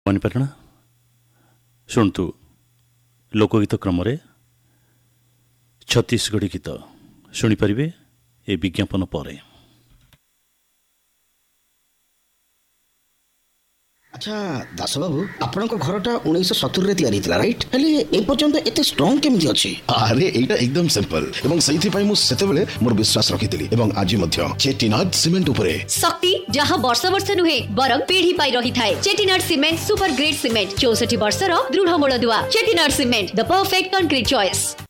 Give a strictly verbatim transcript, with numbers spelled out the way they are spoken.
पाटना शुणु लोकगीत क्रम छत्तीसगढ़ी गीत शुणिपारे ए विज्ञापन पर। अच्छा दास बाबू आपण घरटा उन्नीस सत्तर रे तैयारी थिला राइट हेले ए पर्यंत एते स्ट्रांग केमि अछि? अरे एटा एकदम सिंपल एवं सही पई मु सेतेबेले मोर विश्वास रखितिली एवं आज मध्य चेटिनाड सीमेंट उपरे शक्ति जहां वर्ष वर्ष नुहे बरं पीढ़ी पाई रही थाए। Chettinad cement super grade cement चौसठ वर्ष रो दृढ़ मूल दुआ। Chettinad cement the perfect concrete choice.